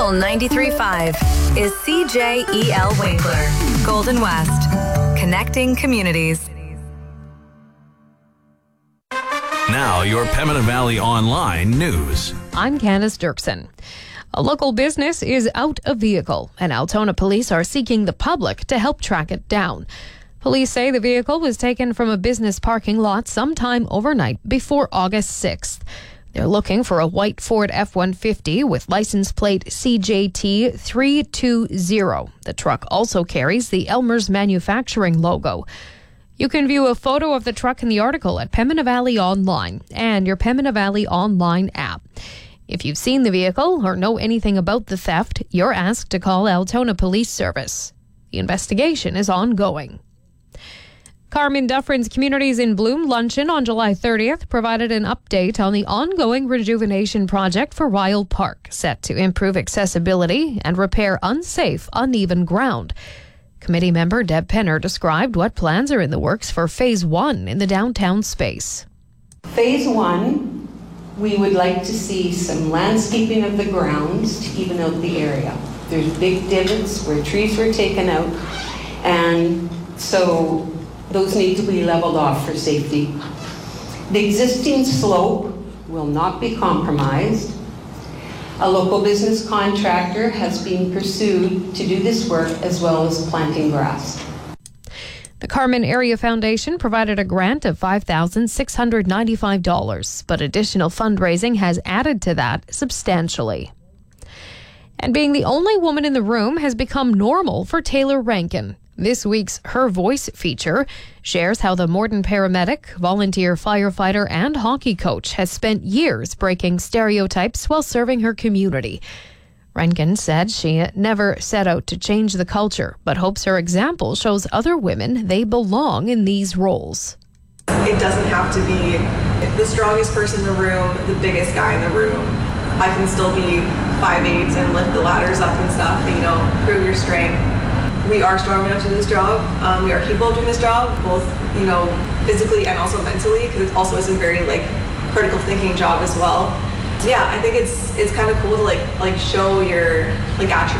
Local 93.5 is CJEL Winkler, Golden West, connecting communities. Now, your Pembina Valley Online news. I'm Candace Dirksen. A local business is out a vehicle, and Altona police are seeking the public to help track it down. Police say the vehicle was taken from a business parking lot sometime overnight before August 6th. They're looking for a white Ford F-150 with license plate CJT 320. The truck also carries the Elmer's Manufacturing logo. You can view a photo of the truck in the article at Pembina Valley Online and your Pembina Valley Online app. If you've seen the vehicle or know anything about the theft, you're asked to call Altona Police Service. The investigation is ongoing. Carmen Dufresne's Communities in Bloom luncheon on July 30th provided an update on the ongoing rejuvenation project for Ryle Park, set to improve accessibility and repair unsafe, uneven ground. Committee member Deb Penner described what plans are in the works for Phase 1 in the downtown space. Phase 1, we would like to see some landscaping of the grounds to even out the area. There's big divots where trees were taken out, and so those need to be leveled off for safety. The existing slope will not be compromised. A local business contractor has been pursued to do this work as well as planting grass. The Carmen Area Foundation provided a grant of $5,695, but additional fundraising has added to that substantially. And being the only woman in the room has become normal for Taylor Rankin. This week's Her Voice feature shares how the Morden paramedic, volunteer firefighter, and hockey coach has spent years breaking stereotypes while serving her community. Rankin said she never set out to change the culture, but hopes her example shows other women they belong in these roles. It doesn't have to be the strongest person in the room, the biggest guy in the room. I can still be 5'8" and lift the ladders up and stuff, prove your strength. We are strong enough to do this job. We are capable of doing this job, both, physically and also mentally, because it also is a very, critical thinking job as well. So, yeah, I think it's kind of cool to, show your,